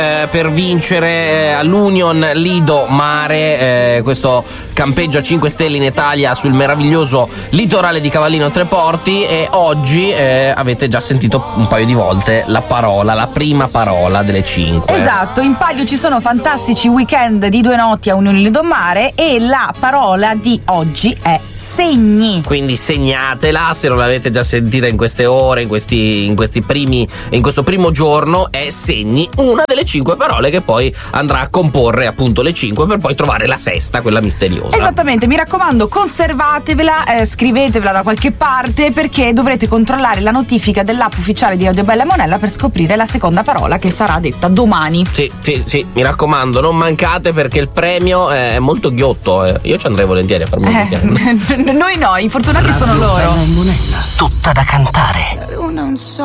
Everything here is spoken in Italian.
per vincere all'Union Lido Mare, questo campeggio a 5 stelle in Italia sul meraviglioso litorale di Cavallino Treporti. E oggi avete già sentito un paio di volte la prima parola delle 5. Esatto, in palio ci sono fantastici weekend di 2 notti a Union Lido Mare e la parola di oggi è segni. Quindi segnatela se non l'avete già sentita in queste ore, in questo primo giorno. È segni, una delle 5 parole che poi andrà a comporre appunto le 5 per poi trovare la sesta, quella misteriosa. Esattamente, mi raccomando, conservatevela, scrivetevela da qualche parte, perché dovrete controllare la notifica dell'app ufficiale di Radio Bella e Monella per scoprire la seconda parola che sarà detta domani. Sì, mi raccomando, non mancate, perché il premio è molto ghiotto. Io ci andrei volentieri a farmi un weekend. Noi no, i fortunati sono loro. Bella e Monella, tutta da cantare. Non so